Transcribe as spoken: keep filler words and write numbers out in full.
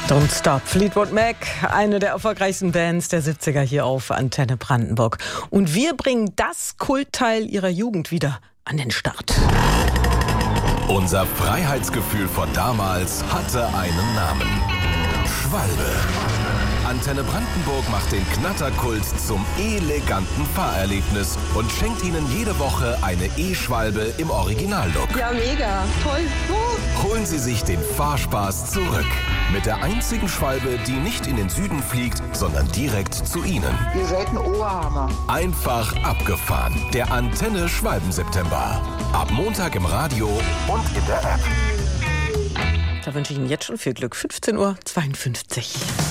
Don't Stop, Fleetwood Mac, eine der erfolgreichsten Bands der siebziger hier auf Antenne Brandenburg. Und wir bringen das Kultteil ihrer Jugend wieder an den Start. Unser Freiheitsgefühl von damals hatte einen Namen. Schwalbe. Antenne Brandenburg macht den Knatterkult zum eleganten Fahrerlebnis und schenkt Ihnen jede Woche eine E-Schwalbe im Originallook. Ja, mega. Toll. Uh. Holen Sie sich den Fahrspaß zurück. Mit der einzigen Schwalbe, die nicht in den Süden fliegt, sondern direkt zu Ihnen. Ihr seid ein Oberhammer. Einfach abgefahren. Der Antenne Schwalben-September. Ab Montag im Radio und in der App. Da wünsche ich Ihnen jetzt schon viel Glück. fünfzehn Uhr zweiundfünfzig.